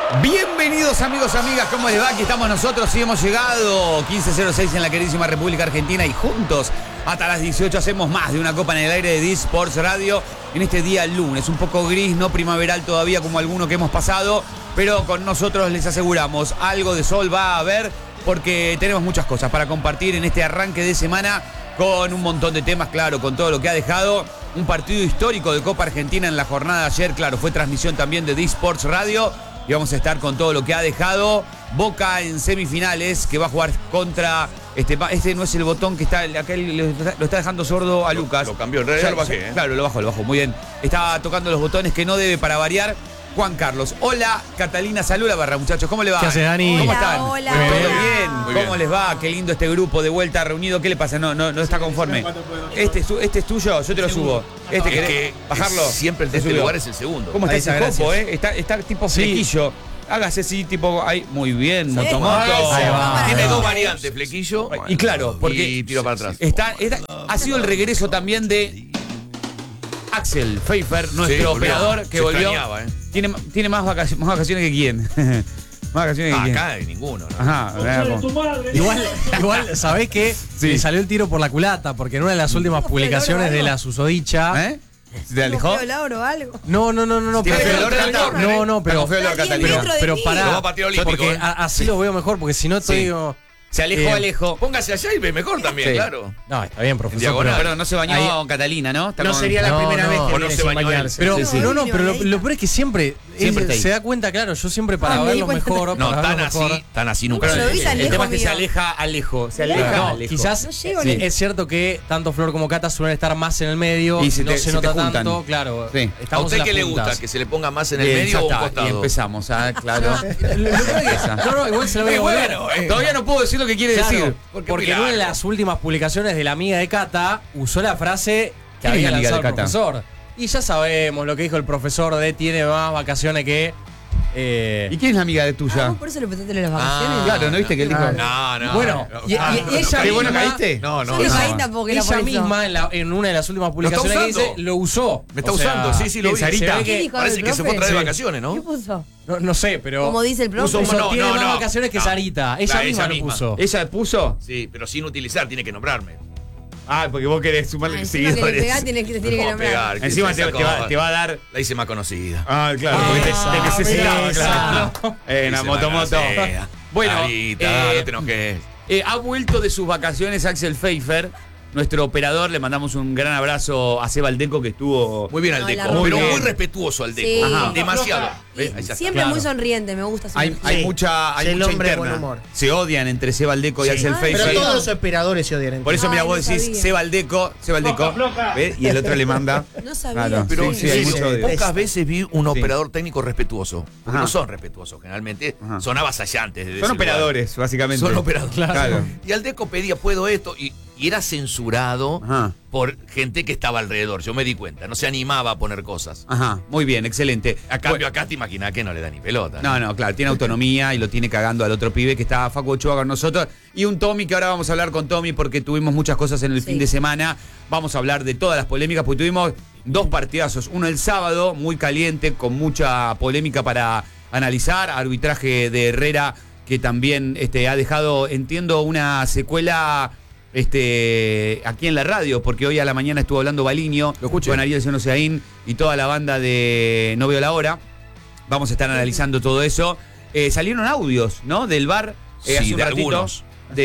Bienvenidos amigos, amigas, ¿cómo les va? Aquí estamos nosotros y hemos llegado 15:06 en la queridísima República Argentina y juntos hasta las 18 hacemos más de una copa en el aire de D-Sports Radio en este día lunes, un poco gris, no primaveral todavía como alguno que hemos pasado, pero con nosotros les aseguramos algo de sol va a haber porque tenemos muchas cosas para compartir en este arranque de semana con un montón de temas, claro, con todo lo que ha dejado un partido histórico de Copa Argentina en la jornada de ayer, claro, fue transmisión también de D-Sports Radio. Y vamos a estar con todo lo que ha dejado Boca en semifinales, que va a jugar contra... Este no es el botón que está... Acá lo está dejando sordo a Lucas. Lo cambió, en realidad lo bajé. Claro, lo bajó. Muy bien. Estaba tocando los botones que no debe para variar. Juan Carlos. Hola, Catalina Salula Barra, muchachos. ¿Cómo le va? ¿Qué hace, Dani? ¿Cómo están? Hola. ¿Todo Hola. bien? Muy ¿Cómo bien. les va? Qué lindo este grupo de vuelta reunido. ¿Qué le pasa? No está conforme. Este es tuyo, yo te lo subo. Es ¿Querés que bajarlo? siempre el de Te este subió. lugar es el segundo. ¿Cómo está Ahí ese está, copo, gracias. Está tipo Sí. flequillo. Hágase así, tipo, ahí, muy bien, Sí. motomoto. Ahí va. Tiene Ahí va. dos variantes, flequillo. Y claro, porque y tiro para atrás. ha sido el regreso también de Axel Pfeiffer, nuestro volvió. operador que Se volvió. extrañaba, Tiene más vacaciones que quién. Más vacaciones que quién. Acá hay ninguno, ¿no? Ajá, veamos. Igual, ¿sabés qué? Sí. Le salió el tiro por la culata, porque en una de las últimas ¿Cómo fue el publicaciones oro, de algo? la susodicha. ¿Eh? ¿Se te alejó? ¿Feo Lauro o algo? No, ¿Tiene pero- feo olor, Cata? No, pero. Está con feo olor, Está bien Catalina. dentro de Pero mí. pará. Lo va a patear olímpico, Porque ¿eh? así lo veo mejor, porque si no estoy. Sí. digo, Se alejó, Alejo. Póngase allá y ve mejor también, Sí. claro. No, está bien, profesor. diagonal. pero- Perdón, no se bañó Ahí- Catalina, ¿no? Está No con- sería la No, primera no. vez O que no viene se sin bañó él. bañarse. Pero, Sí, sí. no, pero lo peor es que siempre Siempre está ahí. se da cuenta, claro, yo siempre para Ah, me di verlo cuenta. mejor. No, para tan verlo mejor. así nunca Nunca se lo vi ve. tan El lejos tema es que se mío. aleja Alejo. Se aleja No, Alejo. quizás No llego Sí. ni- es cierto que tanto Flor como Cata suelen estar más en el medio Y y se no te- se se te nota juntan. tanto, claro. Sí. ¿A Estamos usted en qué las le gusta? puntas. ¿Que se le ponga más en el Bien, medio ya o un está. costado? Y empezamos, claro. No, igual se lo voy a volver. Todavía no puedo decir lo que quiere Claro, decir. porque en una de las últimas publicaciones de la amiga de Cata usó la frase que ¿Quién es había la amiga lanzado de el Cata? profesor. Y ya sabemos lo que dijo el profesor de tiene más vacaciones que... ¿Y quién es la amiga de Ah, tuya? ¿vos por eso le preguntaste de las vacaciones? Claro, ¿no viste que él dijo? No. Bueno, y ella ¿Qué bueno misma- caíste? No, Yo no caí tampoco, era por Ella eso. misma en una de las últimas publicaciones que usando. dice lo usó. Me está O sea, usando, sí, lo vi. Sarita. Se ve ¿Qué que dijo parece el que se fue profe? otra vez de Sí. vacaciones, ¿Qué ¿no? puso? No sé, pero... Como dice el profe. Puso Puso, tiene más no. vacaciones que No. Sarita. Ella Claro, misma ella lo misma. puso. ¿Ella puso? Sí, pero sin utilizar, tiene que nombrarme. Ah, porque vos querés sumarle Encima que le seguidores. pegás, tiene que nombrar. pegar. que Encima se te sacó. va a dar. La hice más conocida. Ah, claro, porque te necesitaba, esa. claro. La Una hice motomoto. más conocida. Bueno, Clarita, no te enojes. ha vuelto de sus vacaciones Axel Pfeiffer, nuestro operador. Le mandamos un gran abrazo a Seba Aldeco que estuvo. Muy bien al No, Deco, la pero rompe. muy respetuoso al Deco. Sí. Ajá. Demasiado. ¿Ves? Ahí está. Siempre Claro. muy sonriente, me gusta su Hay energía. mucha es el hombre de buen interna. humor. Se odian entre Seba Aldeco y Sí. Axel Ah, Pfeiffer. Pero Sí. todos los operadores se odian entre Por eso, mira, Ay, vos no decís sabía. Seba Aldeco, ¿ves? Y el otro le manda. No sabía. Claro, Pero sí, hay sí, mucho sí. odio. pocas veces vi un Sí. operador técnico respetuoso. Porque Ajá. no son respetuosos, generalmente Ajá. son avasallantes. desde Son ese lugar. operadores, básicamente. Son operadores. Claro. Y al Deco pedía, puedo esto, y era censurado Ajá. por gente que estaba alrededor. Yo me di cuenta, no se animaba a poner cosas. Ajá, muy bien, excelente. A cambio, acá te imaginas que no le da ni pelota. No, claro, tiene autonomía y lo tiene cagando al otro pibe que está Facu Ochoa con nosotros. Y un Tommy que ahora vamos a hablar con Tommy porque tuvimos muchas cosas en el Sí. fin de semana. Vamos a hablar de todas las polémicas porque tuvimos dos partidazos. Uno el sábado, muy caliente, con mucha polémica para analizar. Arbitraje de Herrera que también ha dejado, entiendo, una secuela aquí en la radio, porque hoy a la mañana estuvo hablando Baliño con Ariel Sonoseaín y toda la banda de No Veo la Hora. Vamos a estar analizando todo eso. Salieron audios, ¿no? Del VAR Sí, hace un de ratito. algunos.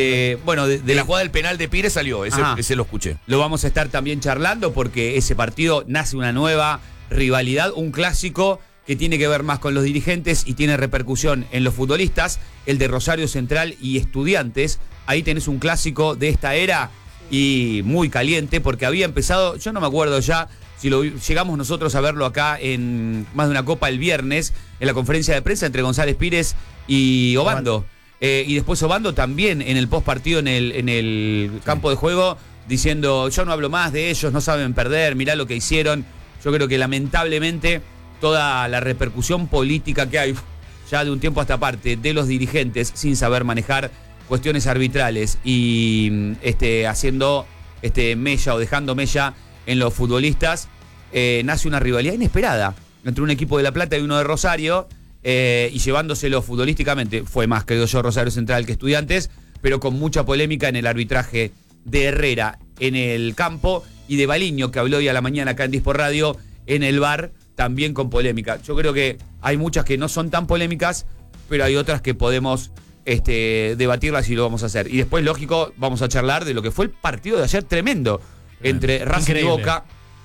De La jugada del penal de Pires salió, Ajá. ese lo escuché. Lo vamos a estar también charlando porque ese partido nace una nueva rivalidad, un clásico que tiene que ver más con los dirigentes y tiene repercusión en los futbolistas, el de Rosario Central y Estudiantes. Ahí tenés un clásico de esta era y muy caliente porque había empezado, yo no me acuerdo ya si llegamos nosotros a verlo acá en Más de una Copa el viernes, en la conferencia de prensa entre González Pires y Obando. Y después Obando también en el post partido en el campo de juego diciendo yo no hablo más de ellos, no saben perder, mirá lo que hicieron. Yo creo que lamentablemente toda la repercusión política que hay ya de un tiempo a esta parte de los dirigentes sin saber manejar cuestiones arbitrales y haciendo mella o dejando mella en los futbolistas, nace una rivalidad inesperada entre un equipo de La Plata y uno de Rosario y llevándoselo futbolísticamente. Fue más, creo yo, Rosario Central que Estudiantes, pero con mucha polémica en el arbitraje de Herrera en el campo y de Baliño, que habló hoy a la mañana acá en Dispor Radio, en el VAR, también con polémica. Yo creo que hay muchas que no son tan polémicas, pero hay otras que podemos debatirlas y lo vamos a hacer. Y después, lógico, vamos a charlar de lo que fue el partido de ayer tremendo entre Racing y Boca.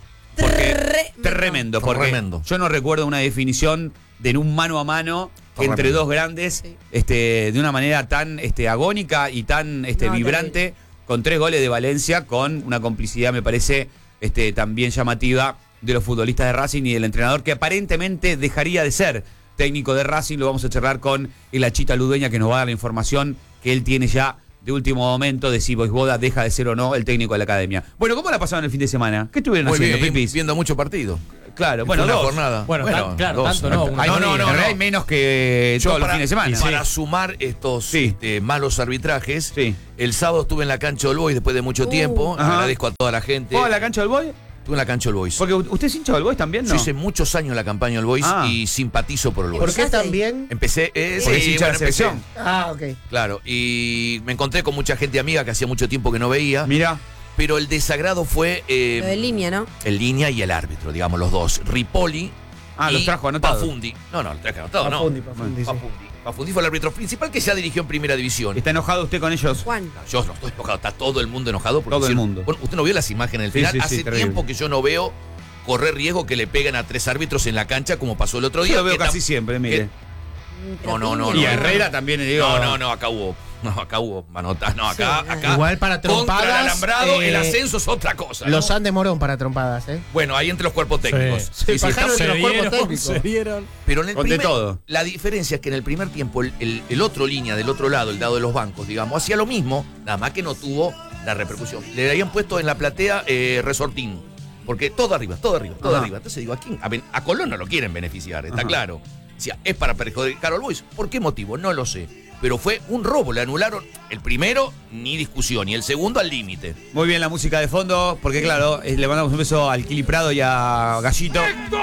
Tremendo, porque yo no recuerdo una definición de un mano a mano entre dos grandes, de una manera tan agónica y tan vibrante, con 3 goles de Valencia, con una complicidad, me parece, también llamativa de los futbolistas de Racing y del entrenador, que aparentemente dejaría de ser técnico de Racing. Lo vamos a charlar con el Achita Ludueña, que nos va a dar la información que él tiene ya de último momento de si Boisboda deja de ser o no el técnico de la academia. Bueno, ¿cómo la pasaron el fin de semana? ¿Qué estuvieron haciendo, Pipis? Viendo mucho partido. Claro, bueno, una 2 jornada. Bueno, claro, dos. tanto no. Hay menos que todos los fines de semana. Para sumar estos malos arbitrajes, el sábado estuve en la cancha del Boys después de mucho tiempo. Agradezco a toda la gente. ¿Fue a la cancha del Boys? Estuve en la cancha del Boys. Porque usted es hincha del Boys también, ¿no? Yo hice muchos años en la campaña del Boys y simpatizo por el Boys. ¿Por qué también? Empecé. Porque es hincha de la selección. Ok. Claro, y me encontré con mucha gente amiga que hacía mucho tiempo que no veía. Mira. Pero el desagrado fue. Lo de línea, ¿no? El línea y el árbitro, digamos, los dos. Ripoli. Los trajo anotados. Pafundi. No, los traje anotados, Pafundi, sí. Pafundi fue el árbitro principal que ya dirigió en Primera División. ¿Está enojado usted con ellos? Juan. Yo no estoy enojado, está todo el mundo enojado. Porque todo el mundo. Bueno, usted no vio las imágenes del final. Hace terrible. tiempo que yo no veo correr riesgo que le peguen a 3 árbitros en la cancha como pasó el otro día. Yo lo veo casi siempre, mire. No. Y a Herrera también le digo. No, acá hubo manotas. No, acá. Igual para trompadas. Contra el alambrado, el ascenso es otra cosa. Los han de Morón para trompadas, ¿eh? Bueno, ahí entre los cuerpos técnicos. Se bajaron entre los cuerpos técnicos. Se dieron. Pero en el Con de todo. La diferencia es que en el primer tiempo el otro línea del otro lado, el lado de los bancos, digamos, hacía lo mismo, nada más que no tuvo la repercusión. Le habían puesto en la platea Resortín. Porque todo arriba. Entonces digo, a Colón no lo quieren beneficiar, está claro. O sea, es para perjudicar al Boys. ¿Por qué motivo? No lo sé. Pero fue un robo, le anularon el primero, ni discusión, y el segundo al límite. Muy bien la música de fondo, porque claro, le mandamos un beso al Kili Prado y a Gallito.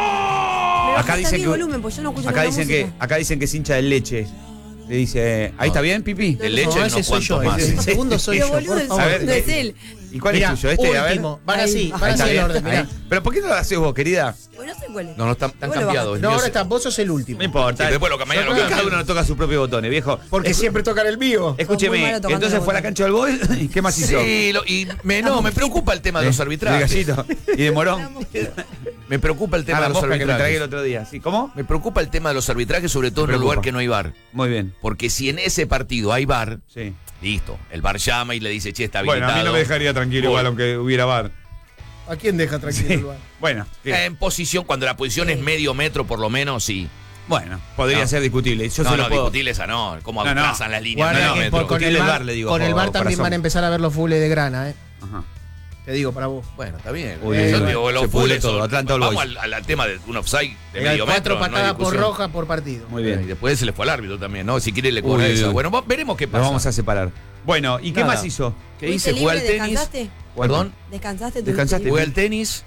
Acá dicen que volumen, pues yo no escucho acá la dicen música. que es hincha del Leche. Le dice, ahí está bien, Pipi. De leche no, ese soy cuanto yo. más. El segundo soy Pero yo, boludo, por el favor. segundo es él. ¿Y cuál Mirá, es tuyo? Este, a ver. último. Van Ahí. así, Ahí van está así el bien, orden, ahí. mirá. Pero ¿por qué no lo haces vos, querida? Pues no sé cuál es. No, están Vos lo cambiados. bajaste. El No, mío ahora se- vos sos el último. No importa. Sí, después lo que mañana ¿Por qué lo cada uno no toca sus propios botones, viejo? Porque siempre tocan el mío. Muy Escúcheme, malo tocando entonces los fue a la botones. cancha del Boys y ¿qué más hizo? Sí, me preocupa el tema de los De arbitrajes. Gallito y de Morón. Me preocupa el tema La de los mosca que me tragué el arbitrajes. otro día. ¿Sí? ¿Cómo? Me preocupa el tema de los arbitrajes, sobre todo en un preocupa. lugar que no hay VAR. Muy bien. Porque si en ese partido hay VAR, Sí. listo. El VAR llama y le dice, che, está habilitado. Bueno, a mí no me dejaría tranquilo igual aunque hubiera VAR. ¿A quién deja tranquilo el lugar? Bueno, En posición, cuando la posición es medio metro por lo menos, sí. bueno, podría No. ser discutible. Yo no, se lo no, puedo. discutible esa no. ¿Cómo No, no. trazan las líneas? Guarda medio que metro? con el el VAR, VAR, le digo, con el VAR corazón. también van a empezar a ver los fulles de grana, ¿eh? Ajá. Te digo para vos. Bueno, está bien. Uy, Yo bueno, digo, los se pudre fulles todo, son- Atlanta All Vamos Boys. al tema de un offside de Hay medio 4 metro. no hay patadas por discusión. roja por partido. Muy Y bien. después se le fue al árbitro también, ¿no? Si quiere le cobra Uy, esa. uy. Bueno, veremos qué Nos pasa. vamos a separar. Bueno, ¿y qué Nada. más hizo? ¿Qué ¿Fuiste hice? Jugué al libre? tenis. ¿Descansaste? Perdón. ¿Descansaste? ¿Descansaste? Jugué al tenis,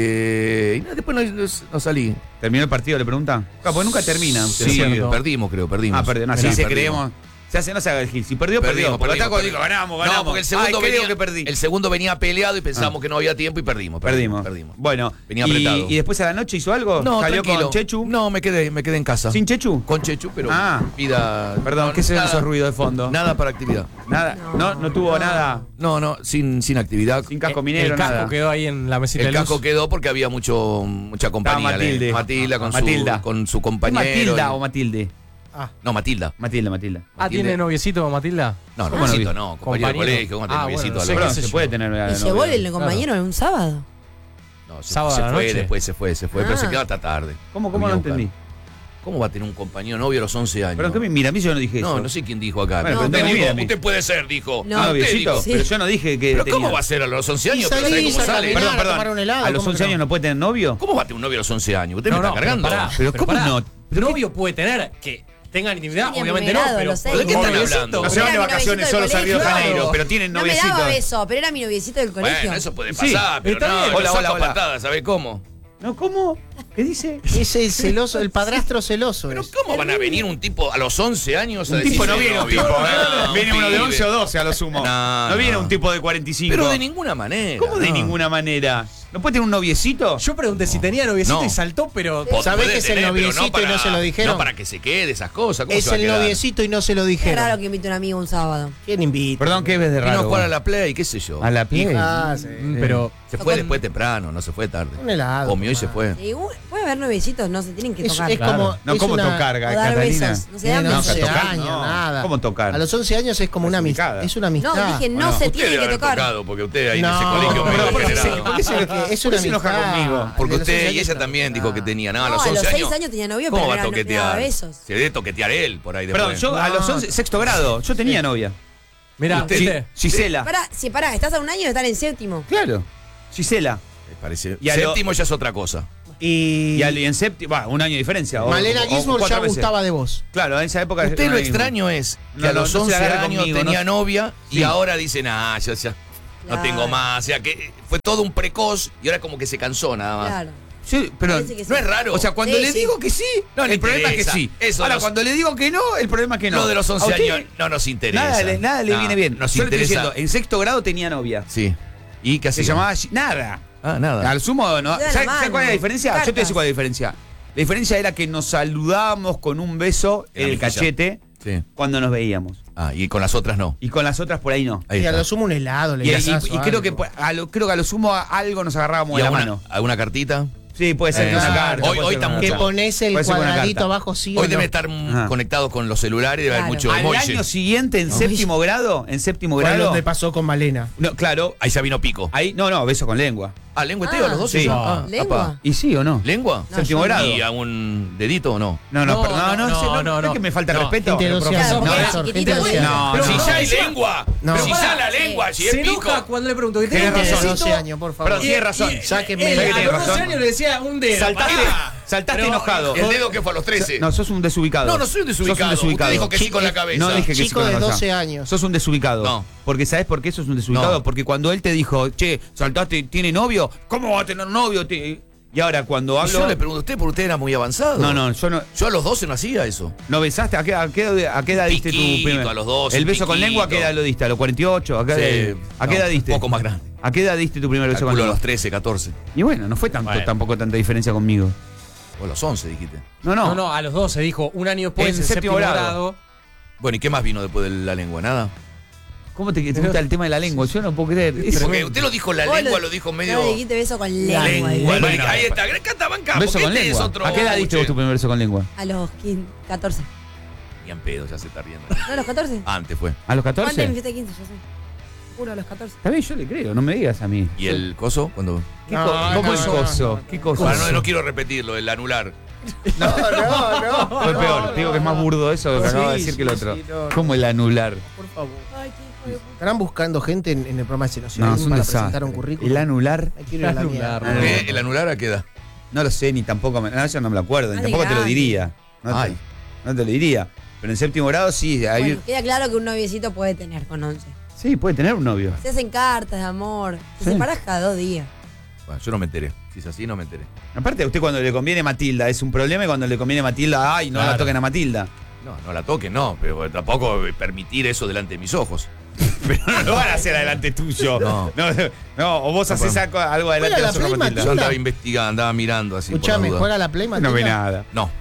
y no, después no salí. ¿Terminó el partido? Le pregunta. Claro, porque nunca termina. Sí, cierto. perdimos. Ah, perdón. No, Sí, si se perdimos. creemos. Se hace, no se haga el gil. Si perdió, perdió. Porque acá cuando digo, ganamos. No, porque el segundo, Ay, creo venía, que perdí. el segundo venía peleado y pensamos que no había tiempo y perdimos. Perdimos. Bueno, Venía apretado. ¿Y después a la noche hizo algo? No, ¿Salió tranquilo. con Chechu? No, me quedé en casa. ¿Sin Chechu? Con Chechu, pero Ah. vida. Perdón, no, ¿qué se ven nada- esos ruidos de fondo? Nada para actividad. Nada. No tuvo nada. No, sin actividad. Sin casco minero, El casco nada. quedó ahí en la mesita El de luz. casco quedó porque había mucha compañía. Matilde. Matilda Matilda. con su ¿Es compañero. Matilda o Matilde? No, Matilda. Matilda. Ah, ¿tiene noviecito Matilda? No, ¿Cómo noviecito no? no, compañero de Compañero. colegio, ¿cómo tiene Ah, bueno, noviecito no a sé la qué hora? sé se yo. puede tener Y se novia. vuelve el compañero en un sábado. No, Sábado se a la fue, noche. después se fue, pero se Ah. quedó hasta tarde. ¿Cómo Venía no a buscar. entendí? ¿Cómo va a tener un compañero novio a los 11 años? Pero ¿qué mira, a mí yo no dije eso. No sé quién dijo acá. Bueno, pero usted, tengo dijo, miedo a mí. usted puede ser, dijo. No. Ah, Usted noviecito. dijo. Sí. Pero yo no dije que ¿Pero tenía. cómo va a ser a los 11 años? Y Pero ¿sabe salís cómo a sale? caminar, Perdón, a tomar un helado, ¿A los ¿cómo 11 que no? años no puede tener novio? ¿Cómo va a tener un novio a los 11 años? ¿Usted me está cargando? Pero ¿cómo pará. no? Novio puede tener que tengan intimidad, Tenía obviamente no, numerado, pero lo sé. ¿de qué están noviecito. hablando? No se van de Era mi vacaciones noviecito solos del a Río de colegio. Janeiro, pero tienen No me noviecito. daba beso, pero era mi noviecito del colegio. Bueno, eso puede Sí. pasar, pero Está no, bien. hola, Hola, hola. patadas, ¿sabés cómo? ¿No? ¿Cómo? ¿Qué dice? Es el celoso, el padrastro celoso. Pero es. ¿cómo van a venir un tipo a los 11 años a Un tipo decirle no viene un tipo, no, viene uno de pibe. 11 o 12 a lo sumo. No, No viene no. un tipo de 45. Pero de ninguna manera. ¿Cómo de No. ninguna manera? ¿No puede tener un noviecito? Yo pregunté si tenía noviecito No. y saltó, pero. ¿Sabés Puede que es el tener, pero noviecito y no se lo dijeron? No para que se quede esas cosas. ¿Cómo Es se va a el quedar? noviecito y no se lo Qué dijeron. raro que invite a un amigo un sábado. ¿Quién invita? Perdón, ¿qué ves de Vino a raro? jugar a la Play, qué sé yo. ¿A la Play? Ah, sí. Pero. Se fue después temprano, no se fue tarde. Un helado. Comió y se fue. Sí, puede haber nuevecitos, no se tienen que Es, tocar. es como. No, es ¿cómo una- tocar, O dar Catalina? besos. No se Tiene dan no, besos. 11 tocar, años, no. nada. ¿Cómo tocar? A los 11 años es como Es una amistad. amistad. Es una amistad. No, dije, no Bueno, se Usted tienen debe que haber tocar. tocado, porque usted ahí en No, ese colegio pero medio ¿por qué degenerado. se- por qué se- Es por una qué se enoja amistad. conmigo? Porque De los usted 11 y ella años también dijo que tenía. No, a No, los a 11 los 6 años. años tenía novio, ¿Cómo pero va a no daba toquetear? besos. Se debe toquetear él por ahí después. Perdón, yo a los 11, sexto grado, yo tenía novia. Mirá, Usted- ¿viste? Gisela. Pará, estás a un año de estar en séptimo. Claro, Gisela. Me parece. Y a lo- Séptimo ya es otra cosa. Y, Y en séptimo, un año de diferencia. Malena o Gismore ya 4 meses. gustaba de vos. Claro, en esa época. Usted no lo era Gizmo. extraño es que No, a los no se 11 agarre años conmigo, tenía no- novia y Sí. ahora dicen, ya no Claro. tengo más. O sea que fue todo un precoz y ahora como que se cansó nada más. Claro. Sí, pero Parece que sí. No es raro. o sea, cuando Sí, le sí. digo que sí, No le el problema es que interesa. sí. Eso Ahora, los- cuando le digo que no, el problema es que no. Lo de los ¿A 11 usted? años no nos interesa. Nada le No, viene bien. Nos Yo le estoy interesa. diciendo, en sexto grado tenía novia. Sí. ¿Y qué Se hacía? llamaba nada. Ah, nada. Al sumo, ¿no? Se da ¿Sabes la mano. cuál es la diferencia? Yo te voy a decir Cartas. cuál es la diferencia. La diferencia era que nos saludábamos con un beso En en la el mejilla. cachete Sí. cuando nos veíamos. Ah, y con las otras no. Y con las otras por ahí no. Ahí Y a está. lo sumo un helado, le Y, besás o creo algo. que creo que a lo sumo algo nos agarrábamos ¿Y de la alguna, mano. alguna cartita? Sí, puede ser que una Claro. carta. Hoy- puede hoy ser una está Que carta. mucho. pones el Puede ser con una cuadradito carta. abajo, sí Hoy o debe no. estar Ajá. conectados con los celulares y debe haber Claro. mucho Al emoji. año siguiente, en No. séptimo grado, Fue grado. lo que pasó con Malena. No, claro. Ahí ya vino pico. Ahí, no, beso con lengua. Ah, lengüeteo, los dos. sí. eso? No. Ah, ¿Lengua? apa. ¿Y sí o no? ¿Lengua? No, Séptimo yo- grado. ¿Y a un dedito o no? No, No, pero no, no, no, es que me falta no. respeto. Gente de 12 profesor. años, porque era profesor, chiquitito, gente de 12 bueno. años. No, Pero no. si ya hay lengua. No. Pero si ya Pará. la lengua, si es Se pico. enoja cuando le pregunto que tiene Tenés razón. Gente de necesito- 12 años, por favor. Perdón, tiene razón. Sáquenme Él, la a tiene los 12 razón. años le decía un dedo. Saltaste, pará. saltaste Pero- enojado. El dedo que fue a los 13. No, sos un desubicado. No, no soy un desubicado. Sos un desubicado. Usted dijo que sí con la cabeza. No dije que sí Chico con la de cabeza. 12 años. Sos un desubicado. No. Porque ¿sabes por qué sos un desubicado? No. Porque cuando él te dijo, che, saltaste, ¿tiene novio? ¿Cómo va a tener novio? Y ahora cuando Y hablo. yo le pregunto a usted porque usted era muy avanzado. No, yo no. Yo a los 12 no hacía eso. ¿No besaste? ¿A qué edad diste tu Piquito, primer? a los 12, ¿El beso con piquito. lengua a qué edad lo diste? ¿A los 48? ¿A qué, ¿a qué No, edad diste? Un poco más grande. ¿A qué edad diste tu primer beso con Calculo a lengua? los 13, 14. Y bueno, no fue Bueno. tampoco tanta diferencia conmigo. O a los 11, dijiste. No, a los 12 dijo un año después, En en séptimo séptimo grado. grado. Bueno, ¿y qué más vino después de la lengua? ¿Nada? ¿Cómo te gusta el tema de la lengua? Yo no puedo creer. Es- Porque usted lo dijo la Vos lengua, lo dijo medio. No, le dijiste beso con lengua. Lengua. digo. Bueno, Bueno, ahí está. Canta banca. beso porque con este lengua. es otro. ¿A qué edad diste vos tu primer beso con lengua? A los 15, 14. Ni en pedo, ya se está riendo. ¿No a los 14? Antes fue. ¿A los Antes de mi 14? fiesta de 15, yo sé. Juro, a los 14. Está bien, yo le creo, no me digas a mí. ¿Y el coso? Cuando. ¿Qué No, ¿Cómo no, es no, coso? no. ¿Qué coso? Bueno, no quiero repetirlo, el anular. No. Fue peor. Te digo que es más burdo eso que Sí, acabo de decir que el sí, otro. sí, no. ¿Cómo el anular? Por favor. Ay, qué hijo de puta. Estarán buscando gente en el programa de Selección No, es un para presentar desastre. un currículum. El anular, Hay que ir a la Anular. mierda. ¿El anular a qué edad? no lo sé, ni tampoco me. No, yo no me lo acuerdo, ni Más de tampoco te lo grande. diría. No Ay. no te lo diría. Pero en séptimo grado sí, hay. Bueno, queda claro que un noviecito puede tener con 11. Sí, puede tener un novio. Se hacen cartas de amor. Te Sí. separas cada 2 días. Bueno, yo no me enteré. Si es así, no me enteré. Aparte, a usted cuando le conviene Matilda es un problema y cuando le conviene Matilda, ay, no la Claro. toquen a Matilda. No, no la toquen, no. Pero tampoco permitir eso delante de mis ojos. Pero no lo van a hacer adelante tuyo. No. O vos No haces podemos. algo adelante de la los ojos de Play, Matilda. Yo andaba investigando, andaba mirando así. por Escuchame, la duda. ¿juega la Play, No ve Matilda? nada. No,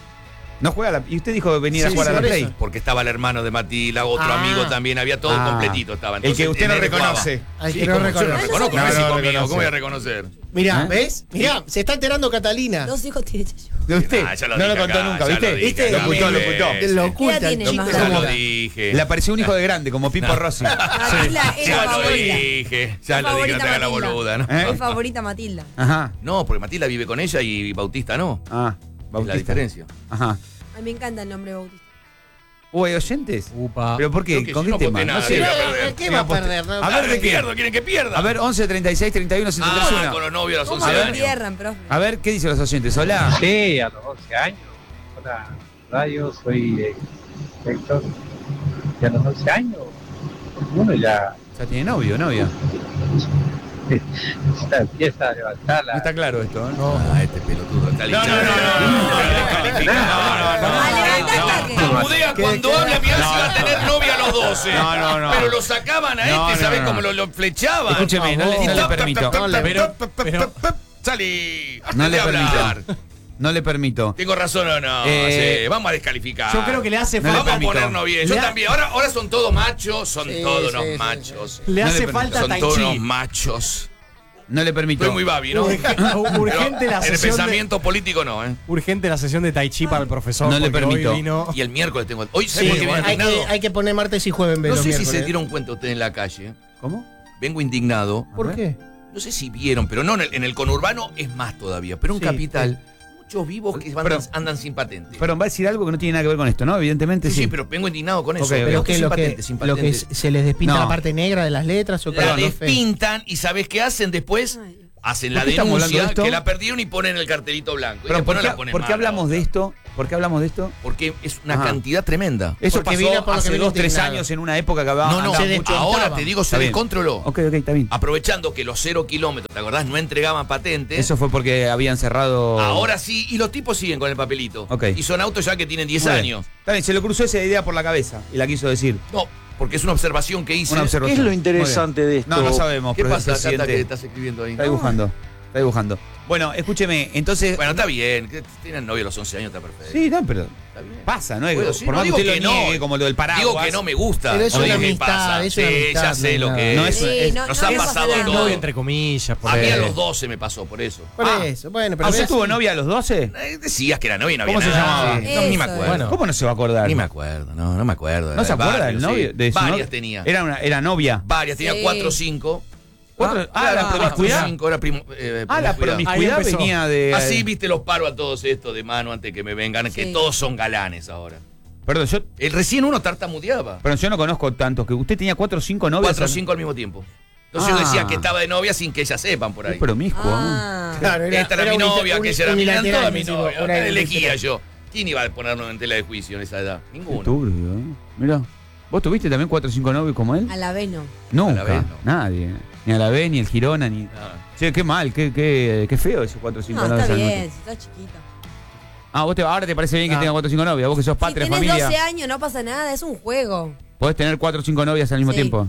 No juega la. Y usted dijo venir a Sí, jugar a la por Play. eso. porque estaba el hermano de Matilda, otro Ah. amigo también, había todo Ah. completito. Estaba. El que Entonces, usted no él jugaba. reconoce. Al Sí, que no como yo no reconoce. reconozco, No, no es no hijo mío, reconoce. ¿cómo voy a reconocer? Mirá, ¿Eh? ¿ves? Mirá, se está enterando Catalina. 2 hijos tiene Chayo. ¿De usted? Ah, ya lo no lo dije contó acá, nunca, ya ¿viste? lo dije ¿Viste? acá Lo ocultó, lo mil ocultó. veces. Lo ¿Qué oculta edad el tiene chico. más Ya grande? lo dije. Le apareció un hijo de grande, como Pipo Rossi. Matilda es Ya la lo favorita. dije. Ya La lo dije, no favorita te hagas la Matilda. boluda, ¿no? ¿Eh? Es favorita Matilda. Ajá. No, porque Matilda vive con ella y Bautista no. Ah, Es Bautista. la diferencia. Ajá. A mí me encanta el nombre Bautista. ¿Hay oyentes? Upa. ¿Pero por qué? Creo que ¿Con si qué no tema? aposté No nada, sé. voy a perder. ¿Qué va a perder? No? A ver, ¿de qué? pierdo, quieren que pierda. A ver, 11, 36, 31, Ah, 71. con los novios a los ¿Cómo 11 lo años. entierran, profe? A ver, ¿qué dicen los oyentes? Hola. Sí, a los 11 años. Hola, radio, soy Héctor. Y a los 11 años, uno ya Ya tiene novio, novia. empieza a levantar No está claro esto, ¿eh? Este pelotudo está No. Bardea cuando habla, mirá si va a tener novia a los 12. No. Pero lo sacaban a No, este, ¿sabés no. cómo lo flechaban? Escúcheme, no le permito. Salí. No le hablar. permito. No le permito. ¿Tengo razón o no? Sí, vamos a descalificar. Yo creo que le hace No le Vamos a falta. permito. ponernos bien. Yo también. Ahora son todos machos. Son todos unos machos. Le No hace le falta Son Tai todos unos Chi. machos. No le permito. Estoy muy Babi, ¿no? Urgente la En el sesión de, pensamiento político no, ¿eh? urgente la sesión de Tai Chi para el profesor. No le porque hoy permito. vino- Y el miércoles tengo. Hoy, Sí, ¿sabes por qué bueno, vengo indignado? hay que poner martes y jueves en vez No de sé los si se miércoles. dieron cuenta ustedes en la calle. ¿Cómo? Vengo indignado. ¿Por qué? No sé si vieron, pero no, en el conurbano es más todavía. Pero en Sí, Capital, muchos vivos que Pero- andan sin patente. Perdón, va a decir algo que no tiene nada que ver con esto, ¿no? Evidentemente sí. Sí, pero vengo indignado con eso. Ok, ok. Pero Autos que sin lo que, patente, sin lo que patente. se les despinta No. la parte negra de las letras o qué? La No, fe. despintan y ¿sabés qué hacen después? Ay. Hacen ¿Por la qué estamos hablando de denuncia esto? que la perdieron y ponen el cartelito blanco. Y Pero después ¿por no qué, la ponen por qué más, hablamos la de otra. esto? ¿Por qué hablamos de esto? Porque es una Ajá. cantidad tremenda. Eso Porque vino pasó por lo que hace vino 2, 3 indignado. años en una época que había No, andaba se mucho. ahora te digo, se Está bien. descontroló. Ok, está bien. Aprovechando que los 0 kilómetros, ¿te acordás? No entregaban patentes. Eso fue porque habían cerrado. Ahora sí, y los tipos siguen con el papelito. Ok. Y son autos ya que tienen 10 Muy bien. años. Está bien, se le cruzó esa idea por la cabeza y la quiso decir. No, porque es una observación que hice. Una observación. ¿Qué es lo interesante de esto? No, no sabemos, ¿Qué pero pasa, Cata, presidente. que estás escribiendo ahí? Está dibujando. Está dibujando. Bueno, escúcheme, entonces. Bueno, está bien. Que tienen novio a los 11 años, está perfecto. Sí, no, pero Está bien. pasa, ¿no? Bueno, sí, por no más que digo usted que lo no. niegue, como lo del paraguas. Digo que no me gusta. Pero es No una digo que amistad, pasa. es una Sí, amistad, ya sé no lo es que nada. es. No es- Sí, Nos no ha pasa pasado nada. todo. Novio entre comillas. A mí a porque- los 12 me pasó, por eso. Por eso, bueno, pero ¿Usted ves- tuvo novia a los 12? Decías que era novia y no había ¿Cómo se nada. llamaba? Sí. No, ni me Eso, acuerdo. Bueno. ¿Cómo no se va a acordar? Ni me acuerdo, no me acuerdo. ¿No se acuerda Varios, del novio? sí. De su Varias novio? tenía. Era novia. Varias, tenía Sí. 4 o 5. ¿Cuatro? La promiscuidad. 5 era La promiscuidad. promiscuidad Ahí empezó. venía de. Así, viste, los paro a todos estos de mano antes que me vengan, que Sí. todos son galanes ahora. Perdón, yo, El recién uno tartamudeaba. yo no conozco tantos. Que usted tenía 4 o 5 novias. 4 o 5 al mismo tiempo. Entonces yo decía que estaba de novia sin que ellas sepan por ahí. Es promiscuo. Ah. Claro, Esta era mi novia, aquella era mi novia, unilateral, toda mi decimos, novia. una Elegía unilateral. yo. ¿Quién iba a ponernos en tela de juicio en esa edad? Qué Ninguno. turbio, Mira. ¿Vos tuviste también 4 o 5 novios como él? A la vez no. Nunca. A la vez no. Nadie. Ni a la vez, ni el Girona, ni. Ah. Che, qué mal, qué feo esos 4 o 5 No, novios está al mismo bien, tiempo. si estás chiquito. Ah, ahora te parece bien que Ah. tenga 4 o 5 novias. Vos que sos Si patria, tenés familia. 12 años no pasa nada, es un juego. Podés tener 4 o 5 novias al mismo Sí. tiempo.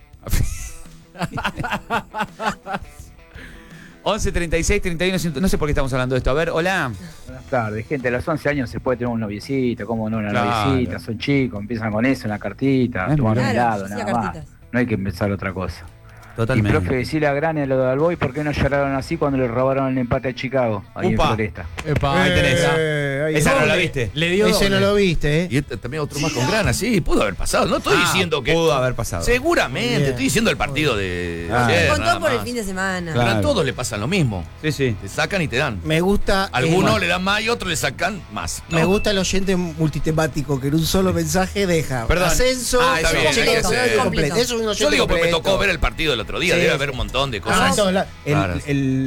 11, 36, 31, 100. No sé por qué estamos hablando de esto. A ver, hola. Buenas tardes, gente. A los 11 años se puede tener un noviecito, ¿cómo no? Una Claro. noviecita, son chicos, empiezan con eso en la cartita, Es tomar un verdad. helado, Claro, yo nada hacía más. cartitas. No hay que empezar otra cosa. Totalmente. Y profe, decirle a Grania lo de Alboy, ¿por qué no lloraron así cuando le robaron el empate a Chicago? Ahí Upa. en Floresta. Epa, Ahí tenés. ahí Esa está. no la viste. Le dio Ese doble. no lo viste, Y este, también otro más con grana, sí, pudo haber pasado. No estoy diciendo que. Pudo haber pasado. Seguramente, Bien. estoy diciendo el partido de Ah. ayer, Contó nada por el más. fin de semana. Pero a Claro. todos le pasan lo mismo. Sí, sí. Te sacan y te dan. Me gusta. Algunos le dan más y otros le sacan más. Me ¿no? gusta el oyente multitemático que en un solo mensaje deja Perdón. ascenso, Ah, está bien, hay que completo, ser. completo. Eso es un oyente Yo digo porque me completo. tocó ver el partido del otro día, Sí, debe sí. haber un montón de Ah, cosas. en todos lados. Raras.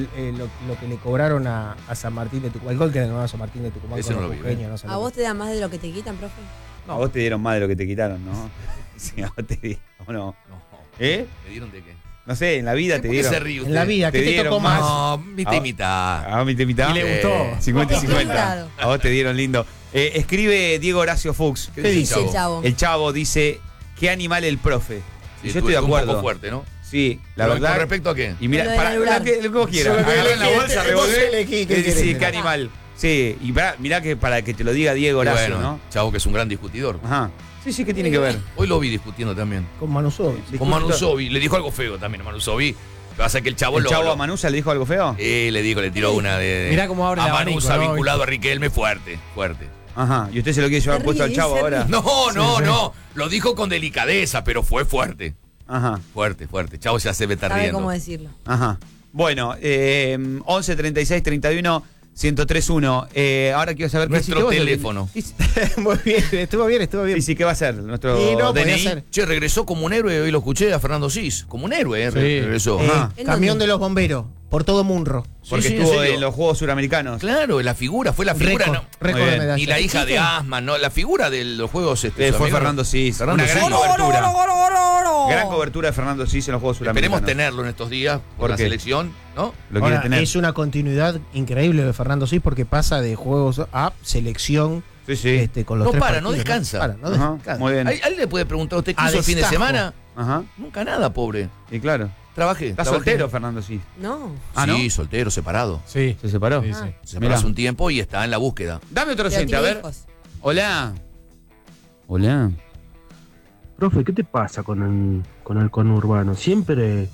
Lo que le cobraron a San Martín de Tucumán, el gol que le ganaron a San Martín de Tucumán Ese con no los lo vi, jujeños, no sé ¿A lo vos que- te da más de lo que te quitan, profe? A vos te dieron más de lo que te quitaron, ¿no? Sí, a vos te dieron. ¿O no? No. ¿Eh? ¿Me dieron de qué? No sé, en la vida te ¿Por qué dieron. se ríe usted? En la vida, Te ¿qué te dieron tocó más? No, mitad y mitad. A mí te invitaba. Y le gustó. 50 y Estoy 50. jurado. A vos te dieron lindo. Escribe Diego Horacio Fuchs. ¿Qué ¿Qué dice dice el chavo? El chavo dice, ¿qué animal el profe? Sí, Y yo estoy de un acuerdo. poco fuerte, ¿no? Sí, la Pero verdad. ¿Con respecto a qué? Y mira, Lo de para laburar. lo que vos quieras. Solo que Agarrá en la elegí, bolsa, vos revolvé. elegí, ¿qué Sí, querés? sí, qué animal. Sí, y mirá que para que te lo diga Diego Horacio, Bueno, ¿no? chavo que es un gran discutidor. Ajá. Sí, sí, ¿qué tiene que ver? Hoy lo vi discutiendo también. Con Manusovic. Con Manu Sobi. Le dijo algo feo también a Manu Sobi. Lo que pasa es que el chavo ¿El lo. chavo lo- a Manusa le dijo algo feo? le tiró una de. Mirá cómo abre a el abanico, Manusa ¿no? vinculado a Riquelme fuerte. Ajá. ¿Y usted se lo quiere llevar Se puesto al ríe, chavo se ahora? No. Lo dijo con delicadeza, pero fue fuerte. Ajá. Fuerte. Chavo ya se ve estar Sabe riendo. cómo decirlo. Ajá. Bueno, 11 36 31 1031. Ahora quiero saber Nuestro hiciste vos. teléfono. Muy bien, estuvo bien. Sí, sí, ¿qué va a ser? Nuestro Y no, podía DNI. ser. Che, regresó como un héroe, hoy lo escuché a Fernando Sis. Como un héroe, Sí. regresó. Ajá. ¿En Camión dónde? de los bomberos. Por todo Munro. Porque Sí, sí, estuvo en serio. en los Juegos Suramericanos. Claro, la figura, fue la figura. Récord, No, récord Muy de bien. medallas. y la hija de Asma, ¿no? La figura de los Juegos Fue Sudamericanos. Fernando Cis. Fernando Una gran Cis. cobertura. Gran cobertura de Fernando Cis en los Juegos Suramericanos. Esperemos tenerlo en estos días por ¿Por la qué? selección, ¿no? Lo quiere Ahora, tener. es una continuidad increíble de Fernando Cis porque pasa de juegos a selección Sí, sí. con los No tres para, no partidos, descansa. Para, no Ajá, descansa. muy bien. ¿Alguien le puede preguntar a usted qué A hizo el fin de destajo. semana? Ajá. Nunca nada, pobre. Y claro. Trabajé. ¿Está trabajé. soltero, Fernando Cis? No. Ah, ¿no? Sí, soltero, separado. Sí. ¿Se separó? Sí, sí. Se separó hace Mirá. un tiempo y está en la búsqueda. Dame otro Pero oyente, a tiene ver. hijos. Hola. Hola. Profe, ¿qué te pasa con el conurbano? ¿Siempre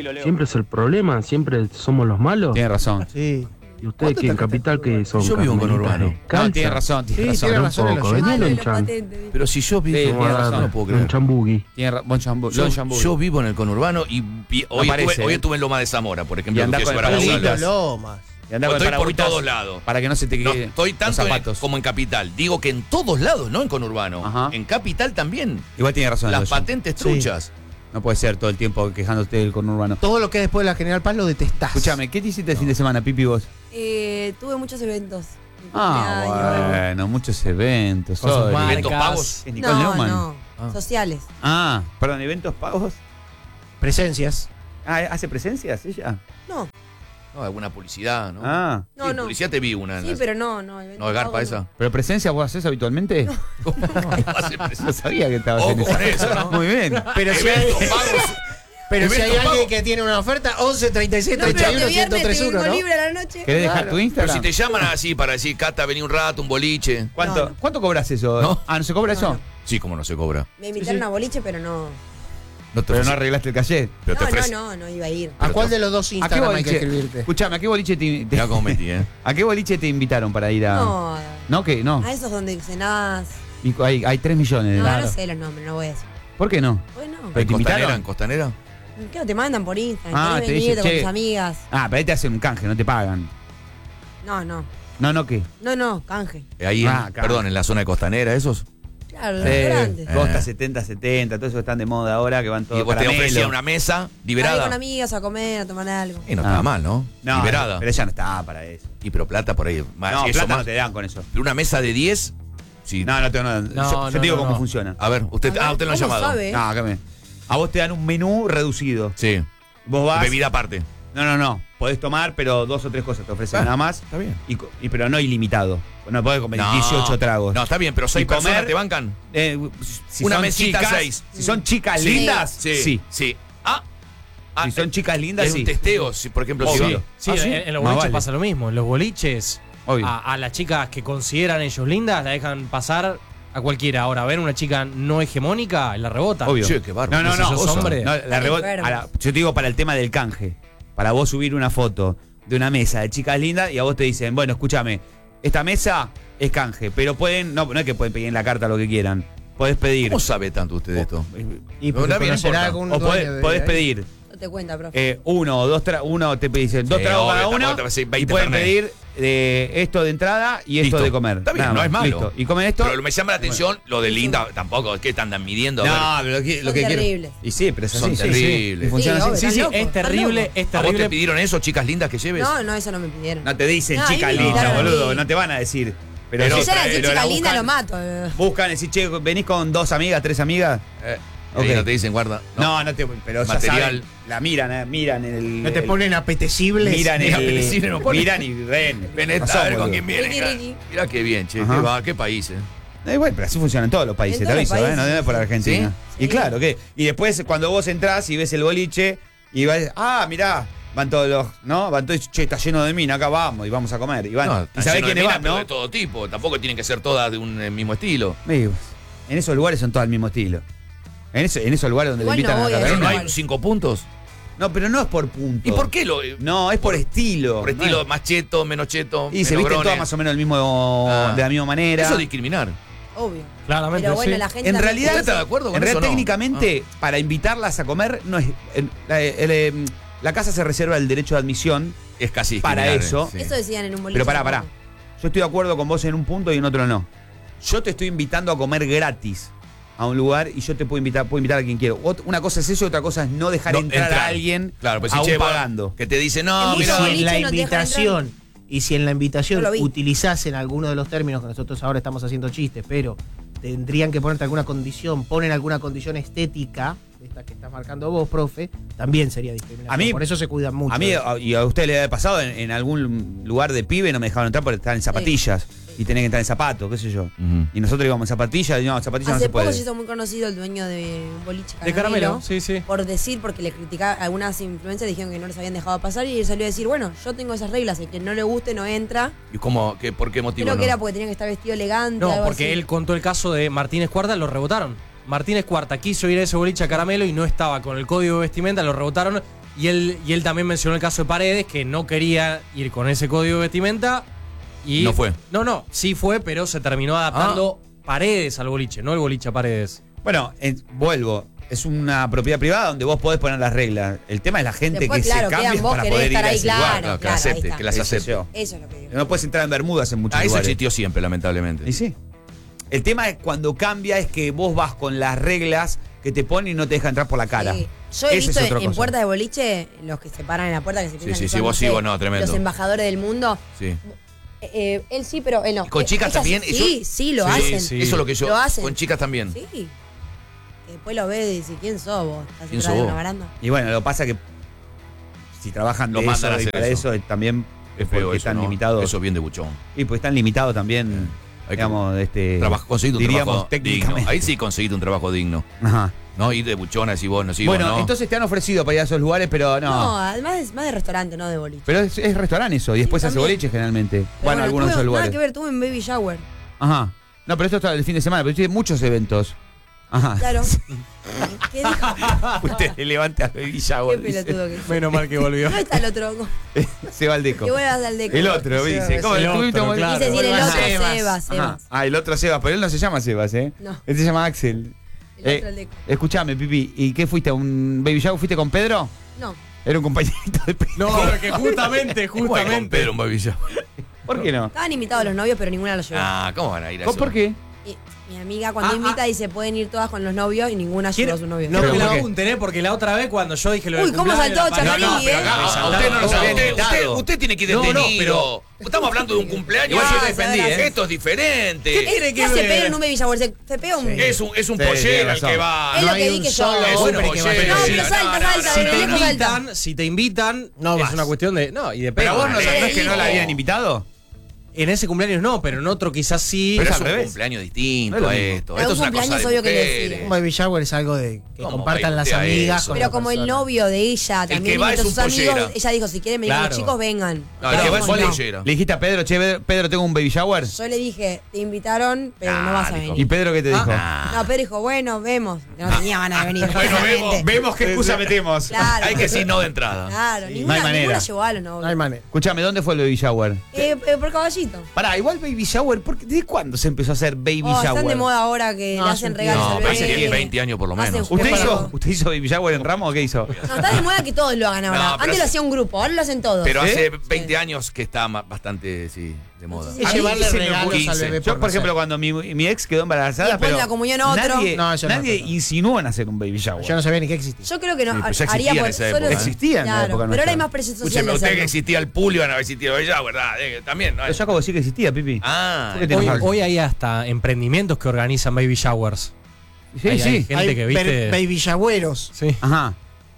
es el problema? ¿Siempre somos los malos? Tiene razón. Sí. ¿Y ustedes que en Capital que son? Yo vivo en carmelitas conurbano. de No, calza? tiene razón, tiene Sí, razón. tiene razón el poco, oyente. venía Ay, en la Chan. patente. Pero si yo vivo, Sí, Vamos a tiene dar razón. no puedo un creer. chambugui. Tiene Bon Chambu- Yo, Don Chambu. yo vivo en el conurbano y hoy, parece, estuve, hoy ¿eh? estuve en Loma de Zamora, por ejemplo. Y andá que con es el para paraguas. Gonzalo. Lomas. Y andá con Estoy por paragüitas todos lados. para que no se te No, quede estoy los tanto zapatos. como en Capital. Digo que en todos lados, no en conurbano. Ajá. En Capital también. Igual tiene razón. Las el oyente. patentes Sí. truchas. No puede ser todo el tiempo quejándote del conurbano. Todo lo que es después de la General Paz lo detestás. Escúchame, ¿qué te hiciste el fin de semana, Pipi, vos? Tuve muchos eventos. Mi Ah, cumpleaños. bueno, muchos eventos. Con sus sorry. marcas. ¿Eventos pagos? ¿Es Nicole No, Neumann? no. Ah. Sociales. Ah, perdón, ¿eventos pagos? Presencias. Ah, ¿hace presencias ella? No, No, alguna publicidad, ¿no? Ah, no, Sí, no. publicidad te vi una. en Sí, las- pero no. eventos No, es garpa pagos, esa. ¿pero presencias vos haces habitualmente? ¿Cómo hace No presencia? sabía que estabas en Ojo eso. con eso, ¿no? Muy bien. Pero si hay, Eventos pagos. pero si hay eventos alguien pagos. que tiene una oferta, 11 36 No, pero 31 este viernes 1031, tengo ¿no? libre a la noche. ¿Querés dejar Claro. tu Pero Instagram? si te llaman así para decir, Cata, vení un rato, un boliche. ¿Cuánto, No, no. ¿Cuánto cobras eso? No. Ah, ¿no se cobra No, eso? no. Sí, como no se cobra. Me invitaron a boliche, pero no. No te Pero no ofrece- arreglaste el calle. pero te ofrece- No iba a ir. ¿A cuál de los dos ¿A qué Instagram hay que boliche? escribirte? Escuchame, ¿a qué boliche Mirá cómo metí, ¿eh? ¿A qué boliche te invitaron para ir a...? No, ¿No? ¿Qué? No. a esos donde cenás. Y hay 3 millones. No, Claro. no sé los nombres, no voy a decir. ¿Por qué no? Bueno, Pero ¿En te Costanera? invitaron. ¿En Costanera? claro, te mandan por Instagram. Ah, ¿Querés te venirte dice, con che. tus amigas? Ah, pero ahí te hacen un canje, no te pagan. No. No, ¿qué? No, canje. Ahí, Ah, en, acá. perdón, en la zona de Costanera, esos. Claro, los restaurantes. Costa 70-70, todo eso están de moda ahora, que van Y todos vos te caramelos. ofrecían una mesa Ahí liberada. con amigas a comer, a tomar algo. Y no Ah. estaba mal, ¿no? No, Liberada. pero ella no está para eso. Y pero plata por ahí. Más, No, y eso plata más. no te dan con eso. Pero una mesa de 10. Sí. No, no, yo te digo cómo funciona. A ver, usted, usted lo ha ¿Cómo llamado. sabe? No, acá a vos te dan un menú reducido. Sí. Vos vas. Bebida aparte. No. Podés tomar, pero 2 o 3 cosas te ofrecen nada más. Está bien. Pero no ilimitado. No podés comer 18 tragos. No, está bien, pero 6 Y comer- personas te bancan. Si Una son mesita, chicas, 6. Si son chicas Sí. lindas, Sí. sí. Ah. Si son chicas lindas, es sí. un testeo, si, por ejemplo, si Obvio. va- Sí, ¿Ah, sí? en los Más boliches vale. pasa lo mismo. En los boliches, Obvio. a las chicas que consideran ellos lindas, la dejan pasar a cualquiera. Ahora, ven una chica no hegemónica, la rebota. Obvio. Che, qué bárbaro. No, Si sos hombre. No, Están enfermos. yo te digo para el tema del canje. Para vos subir una foto de una mesa de chicas lindas y a vos te dicen, bueno, escúchame, esta mesa es canje, pero pueden, no es que pueden pedir en la carta lo que quieran. Podés pedir. ¿Cómo sabe tanto usted de esto? Y No, porque está bien, conocerá importa. algún O dueño de podés ahí. pedir No te cuenta, profe. uno o dos tragos, uno te dicen dos Sí, tragos obvio, cada uno tampoco te va a decir y 20 pueden Fernet. pedir esto de entrada y esto Listo. de comer. Está bien, Nada no más. es malo. Listo. Y comen esto. Pero me llama la atención lo de linda tampoco. ¿Qué te andan midiendo? A ver. No, pero lo Son que quiero. terribles. Y sí, pero es así. Son sí, terribles. sí. Y funciona Sí, así. obvio. Sí, ¿Estás sí, loco? es ¿Estás terrible, loco? es ¿A vos te terrible. pidieron eso, chicas lindas que lleves? No, eso no me pidieron. No te dicen No, chica ahí me linda, invitaron a boludo. mí. No te van a decir. Pero Pero sí, Si yo era pero chica la linda, buscan- lo mato. Buscan, decir, che, venís con 2 amigas, 3 amigas. Ahí Ok. no te dicen, guarda. No, no te. Pero ya Material. saben, la miran el. No te ponen apetecibles. Miran Ni el. apetecible no ponen. Miran y ven. Ven No a son ver con boludo. quién viene. Ricky, Ricky. Mirá qué bien, che. Ajá. Qué país, Bueno, pero así funciona en todos los países, En te todos los aviso, países. No debe por Argentina. ¿Sí? Y claro, ¿qué? Y después cuando vos entrás y ves el boliche y vas, mirá, van todos los, ¿no? Van todos, che, está lleno de mina, acá vamos y vamos a comer. Y van, No, y está sabés lleno de quiénes minas, van, pero ¿no? de todo tipo. Tampoco tienen que ser todas de un mismo estilo. Amigos, en esos lugares son todas al mismo estilo. En esos lugares donde Igual le invitan no a voy la a Pero carrera. no igual. hay 5 puntos. No, pero no es por punto. ¿Y por qué lo.? No, es por estilo. Por No estilo es- más cheto, menos cheto. Y se menos visten grones. todas más o menos del mismo, Ah. de la misma manera. Eso es discriminar. Obvio. Claramente, Pero bueno, sí. la gente En también- realidad, ¿Usted está de acuerdo con en realidad eso o no? técnicamente, para invitarlas a comer, no es. La casa se reserva el derecho de admisión. Es casi Para discriminar, eso. sí. Eso decían en un boliche. Pero pará. Yo estoy de acuerdo con vos en un punto y en otro no. Yo te estoy invitando a comer gratis a un lugar y yo te puedo invitar a quien quiero. Una cosa es eso y otra cosa es no dejar entrar a alguien claro, pues aún si pagando. Que te dice, no, El Y mira, mucho si en la boliche no te dejan invitación, y si en la invitación Yo lo vi. utilizasen alguno de los términos que nosotros ahora estamos haciendo chistes, pero tendrían que ponerte alguna condición, ponen alguna condición estética, esta que estás marcando vos, profe, también sería discriminación. A mí- por eso se cuidan mucho. A mí y a usted le ha pasado en algún lugar de pibe no me dejaron entrar porque estaban en zapatillas y tenía que entrar en zapatos, qué sé yo. Ujú. Y nosotros íbamos en zapatillas y no, en zapatillas no Hace se poco puede. se hizo muy conocido el dueño de un boliche De Caramelo, sí, sí. por decir, porque le criticaba, algunas influencers dijeron que no les habían dejado pasar y él salió a decir, bueno, yo tengo esas reglas, el que no le guste no entra. ¿Y cómo, por qué motivo Creo no? que era porque tenía que estar vestido elegante. No, algo porque así. él contó el caso de Martínez Cuarta, lo rebotaron. Martínez Cuarta quiso ir a ese boliche a Caramelo y no estaba con el código de vestimenta, lo rebotaron. Y él también mencionó el caso de Paredes, que no quería ir con ese código de vestimenta. Y No fue. No, sí fue, pero se terminó adaptando Paredes al boliche, no el boliche a Paredes. Bueno, vuelvo. Es una propiedad privada donde vos podés poner las reglas. El tema es la gente Después, que claro, se cambia quedan vos para querés poder ir estar a ahí, ese lugar. claro. Claro, que ahí acepte, está. que las Qué sé acepte. yo. Eso es lo que digo. No puedes entrar en bermudas en muchos Eso lugares. existió siempre, lamentablemente. Y sí. El tema es cuando cambia es que vos vas con las reglas que te ponen y no te deja entrar por la cara. Sí. Yo he Esa visto es otra en cosa. puertas de boliche, los que se paran en la puerta, que se piensan sí, que sí, son, vos sí, vos no, tremendo. los embajadores del mundo. Sí. Él sí, pero él no. ¿Y con chicas Ellas también? Sí, Eso- sí, lo Sí, hacen. sí. Eso es lo que yo. Lo hacen. Con chicas también. Sí. Que después lo ves y dices, ¿quién sos vos? ¿Estás ¿Quién atrás sos de vos? una baranda? Y bueno, lo que pasa que si trabajan Lo de mandan a eso y hacer para eso. eso también Es feo porque eso, están ¿no? limitados. Eso es bien de buchón. Y pues están limitados también, Hay que- digamos, Conseguir un diríamos trabajo digno. técnicamente. Ahí sí conseguiste un trabajo digno. Ajá. No ir de buchona si vos no, si Bueno, vos no. entonces te han ofrecido para ir a esos lugares, pero no. No, además es más de restaurante, no de boliche. Pero es restaurante eso, y después se hace también. boliche generalmente. Pero Bueno, algunos de esos tuve- lugares. Nada que ver, tuve en Baby Shower. Ajá. No, pero esto está el fin de semana, pero tiene muchos eventos. Ajá. Claro. ¿Qué dijo? Usted le levanta a Baby Qué Shower. dice. pelotudo que es. Menos mal que volvió. No está el otro. Se va al deco. Que vuelvas al deco. El otro, dice. ¿Cómo el el otro, último? claro. Quise decir el Vuelvas otro, a Sebas. Sebas. Ajá. Ah, el otro Sebas, pero él no se llama Sebas, ¿eh? No. Él se llama Axel. El otro, el deco. Escuchame, Pipi, ¿y qué fuiste? ¿A un Baby Shower? ¿Fuiste con Pedro? No. Era un compañerito de Pedro. No, pero que justamente. ¿Cómo hay con Pedro un babilla? ¿Por qué no? Estaban invitados los novios, pero ninguna los llevó. Ah, ¿cómo van a ir a eso? ¿Por qué? Y mi amiga cuando invita dice pueden ir todas con los novios y ninguna llevó a su novio. No, Pero que la ¿por qué? apunten, ¿eh? Porque la otra vez cuando yo dije lo Uy, del ¿cómo cumpleaños, saltó la pareja- Chacarelli, pero eh? acá, Me a saltaron usted no lo todos sabía. invitados. Usted tiene que ir No, no, detenido. Estamos hablando de un cumpleaños. Igual yo te No, defendí, se ¿eh? Esto es diferente. ¿Qué hace Pedro en un baby shower? Se pega un... Es un Sí, pollero tiene el razón. que va. Es No lo que hay vi un que solo yo... Es un hombre que pollero. No, pero No, salta, no, salta, no, Si de te lejos salta. invitan, si te invitan, No es vas. una cuestión de. No, y depende. ¿Pero a vos no Yo sabés le que no la digo. habían invitado? En ese cumpleaños no, pero en otro quizás sí. Pero es es al un revés. cumpleaños distinto No es lo a mismo. esto. Pero Esto un es una cosa cumpleaños de obvio que le mujeres. decía. Un baby shower es algo de que ¿Cómo compartan va las usted a amigas. eso? con Pero la como el persona. novio de ella que también va invitó a es sus un pollera. amigos, ella dijo, si quieren venir Claro. los chicos, vengan. No, Pero el que va vos es un no. pollera. Le dijiste a Pedro, che, Pedro, tengo un Baby Shower. Yo le dije, te invitaron, pero no vas a dijo. ¿Y venir. Pedro qué te dijo? No, Pedro dijo, bueno, vemos. No tenía ganas de venir. Bueno, claramente. Vemos qué excusa metemos. Claro. Hay que decir no de entrada. Claro, No ninguna, hay manera. ninguna llevó a los novios. No hay manera. Escúchame, ¿dónde fue el Baby Shower? Por caballito. Pará, igual Baby Shower, ¿desde cuándo se empezó a hacer Baby Oh, Shower? están de moda ahora que No, le hace hacen un regalos No, al pero bebé. hace 10, 20 años por lo Hacen menos. ¿Usted juegos. hizo Baby Shower en Ramos o qué hizo? No, está de moda que todos lo hagan ahora. No, pero Antes lo hace- hacía un grupo, ahora lo hacen todos. Pero ¿Eh? hace 20 años que está bastante, sí, de moda. Sí, Es A mí llevarle se me regalos al 15. bebé. Yo, por nacer. ejemplo, cuando mi ex quedó embarazada, Después pero la comunión otro. nadie, No, eso no, nadie no. insinuó en hacer un Baby Shower. Yo no sabía ni qué existía. Yo creo que no, Sí, pero ya haría existía en por esa solo- época, ¿eh? Existía en la Claro, época pero nuestra. ahora hay más presión social. Escúcheme, de usted que hacerlo. existía el pool, iban a haber existido ella, ¿verdad? También, ¿no? Pero yo acabo de decir que existía, Pipi. Ah, ¿Por qué Hoy, tenés algo? hoy hay hasta emprendimientos que organizan baby showers. Sí, hay sí. gente Hay que viste. baby showeros. Sí. Ajá.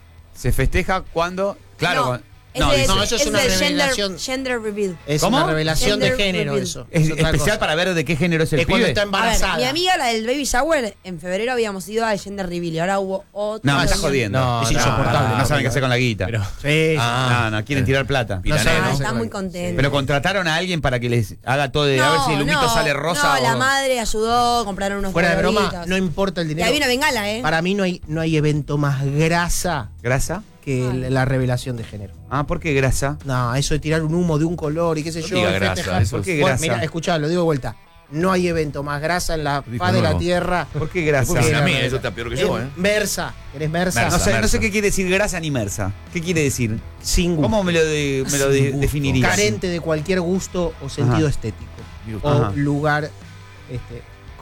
Se festeja cuando. Claro, No, cuando- ese dice- no, eso es una de revelación. gender reveal. Es ¿Cómo? una revelación de Gender género reveal. eso. es otra especial cosa. para ver de qué género es el Es cuando pibe. está A ver, embarazada. mi amiga, la del baby shower, en febrero habíamos ido al gender reveal y ahora hubo otro. No, me estás reunión. jodiendo. No, es no, insoportable. no, No, saben qué no. hacer con la guita. Pero, Sí. Ah. no, quieren tirar plata. Piranero. No Ah, sé. está muy contento. Pero contrataron a alguien para que les haga todo de a ver si el humito sale rosa No, o. la madre ayudó, compraron unos Fuera de broma, coloritos. no importa el Y dinero. ahí una bengala, ¿eh? Para mí no hay evento más grasa ¿Grasa? que la revelación de género. Ah, ¿por qué grasa? No, eso de tirar un humo de un color y qué sé No yo. diga y grasa, festejar. eso ¿Por qué Bueno, grasa? mira, escuchá, lo digo de vuelta. No hay evento más grasa en la Dijo faz de la nuevo. tierra. ¿Por qué grasa? Porque a mí la- eso está peor que yo, ¿eh? Mersa. ¿Querés mersa? No sé, no Mersa. sé qué quiere decir grasa ni mersa. ¿Qué quiere decir? Sin gusto. ¿Cómo me lo definirías? Carente de cualquier gusto o sentido Ajá. estético. O Ajá. lugar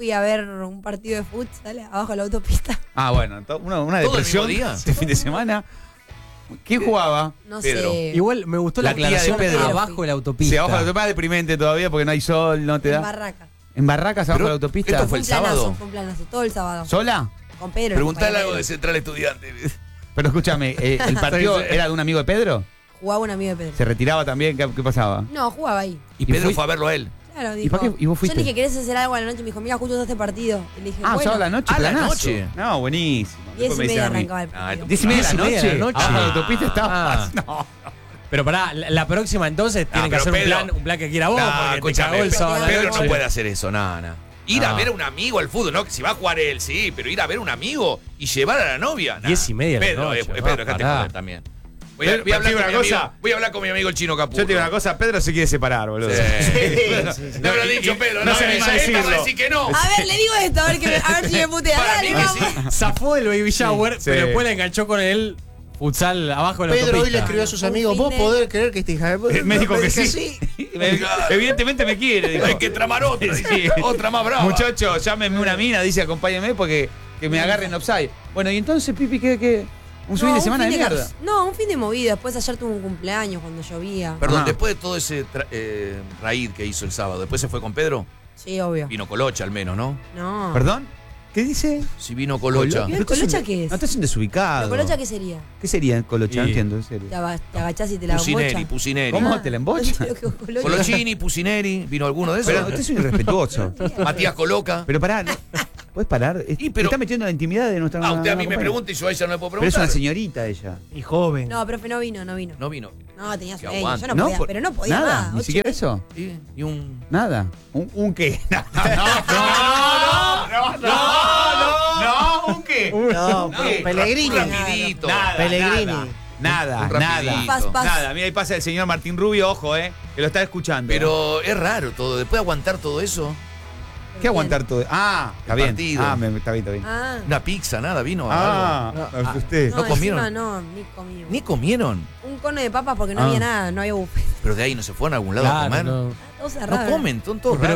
fui a ver un partido de futsal abajo de la autopista. Ah, bueno, una depresión ¿Todo el mismo día? este fin de semana. ¿Quién jugaba? No Pedro. sé. Igual me gustó la La tía de aclaración Pedro. abajo de la autopista. Sí, abajo de la autopista es deprimente todavía porque no hay sol, no te En da. Barraca. En Barracas, abajo Pero de la autopista. esto fue el sábado. Fue un planazo, todo el sábado. ¿Sola? Con Pedro. Preguntale compañero algo de Pedro. Central Estudiante. Pero escúchame, ¿el partido Sí, sí. era de un amigo de Pedro? Jugaba un amigo de Pedro. ¿Se retiraba también? ¿Qué pasaba? No, jugaba ahí. Y Pedro fui- fue a verlo a él. Claro, ¿Y dijo. para qué? ¿Y vos fuiste? Yo le dije, ¿querés hacer algo a la noche? Me dijo, mira, justo está este partido. Y le dije, Ah, bueno. sábado a la noche, Ah, la planazo. noche. No, buenísimo. 10:30 arrancaba el Ah, partido. 10:30 de la 10:30 de la noche. noche. Abajo de la autopista estaba. Ah. No. Pero pará, la próxima entonces tienen que pero hacer Pedro- un plan que quiera vos, No, porque te escúchame, cagó el sábado a la Pedro noche. no puede hacer eso, nada. Ir a No. ver a un amigo al fútbol, no, que si va a jugar él, sí, pero ir a ver a un amigo y llevar a la novia. Nah. 10:30 de la Pedro, noche, Pedro, no, dejate pará. joder también. Voy Pero a hablar te digo con una mi cosa. amigo- voy a hablar con mi amigo el Chino Caputo. Yo te digo una cosa, Pedro se quiere separar, boludo. Sí. sí. No me lo ha dicho Pedro, no no se me anima a esta va a decirlo. decir que no. A ver, le digo esto, a ver si me putea. Para Dale, mí que vamos. sí. Zafó del baby shower, Sí. pero después le enganchó con el futsal abajo de la Pedro hoy le autopista. escribió a sus Un amigos, fin ¿vos de- podés creer que esta hija de puta? Me dijo Me que dije, sí. Evidentemente me quiere. dijo. Hay que tramar otra, Sí. otra más brava. Muchachos, llámenme una mina, dice acompáñenme porque que me agarren offside. Bueno, y entonces, Pipi, ¿qué? ¿Un fin de semana de mierda? No, un fin de movido. Después ayer tuve un cumpleaños cuando llovía. Perdón, Ajá. después de todo ese raíz que hizo el sábado, ¿después se fue con Pedro? Sí, obvio. Vino Colocha al menos, ¿no? No. ¿Perdón? ¿Qué dice? Si vino Colocha. ¿Y el Colocha qué es? No, estás un desubicado. ¿Pero Colocha qué sería? ¿Qué sería el Colocha? No Y- entiendo, en serio. Te agachás y te la Pusineri, embocha. Pusineri. ¿Cómo? ¿Te la embocha? Colochini, Pusineri, ¿vino alguno de esos? Pero usted es un irrespetuoso. Matías Coloca. Pero pará, ¿no? ¿Puedes parar? Y pero- Está metiendo en la intimidad de nuestra Ah, usted a mí me compañera. pregunta y yo a ella no le puedo Pero es preguntar. una señorita ella. Y joven. No, profe, no vino. No vino. No, tenía Que sueño. aguante. Yo no podía, pero no podía Nada, más. ni siquiera eso. Y un... Nada. ¿Un qué? No, ¿un qué? No, Pellegrini. Un rapidito. Nada, Pellegrini. Nada, Un nada. rapidito. Paz. Nada, mira, ahí pasa el señor Martín Rubio, ojo, que lo está escuchando. Pero es raro todo. Después de aguantar todo eso, ¿qué aguantar todo? Ah, está bien. partido. Ah, está bien. Ah, una pizza, nada, vino. algo. Ah, me asusté. ¿no comieron? encima no, ni comimos. Ni comieron. Un cono de papas porque no Ah. había nada, no había buffet. Pero de ahí no se fueron a algún lado a Claro, comer. no. Todo No cerrado. comen, son todos Pero